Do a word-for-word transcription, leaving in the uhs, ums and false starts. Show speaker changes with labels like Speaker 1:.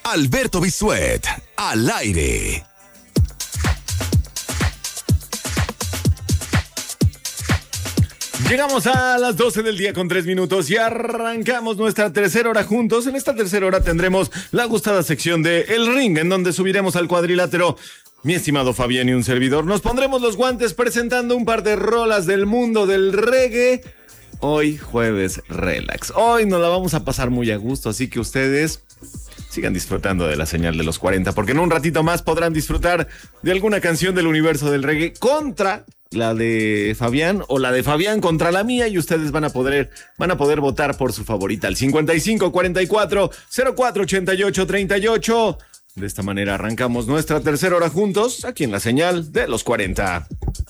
Speaker 1: Alberto Bisuet, al aire.
Speaker 2: Llegamos a las doce del día con tres minutos y arrancamos nuestra tercera hora juntos. En esta tercera hora tendremos la gustada sección de El Ring, en donde subiremos al cuadrilátero mi estimado Fabián y un servidor. Nos pondremos los guantes presentando un par de rolas del mundo del reggae. Hoy jueves relax. Hoy nos la vamos a pasar muy a gusto, así que ustedes sigan disfrutando de la señal de los cuarenta, porque en un ratito más podrán disfrutar de alguna canción del universo del reggae contra la de Fabián o la de Fabián contra la mía, y ustedes van a poder, van a poder votar por su favorita al cincuenta y cinco cuarenta y cuatro cero cuatro ochenta y ocho treinta y ocho. De esta manera arrancamos nuestra tercera hora juntos aquí en la señal de los cuarenta.